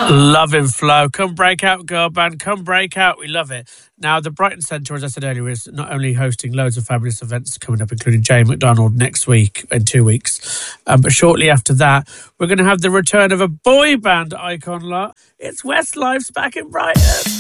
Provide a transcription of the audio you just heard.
Loving Flow. Come break out, girl band. Come break out. We love it. Now, the Brighton Centre, as I said earlier, is not only hosting loads of fabulous events coming up, including Jay McDonald next week, in 2 weeks, but shortly after that, we're going to have the return of a boy band icon lot. It's Westlife's back in Brighton.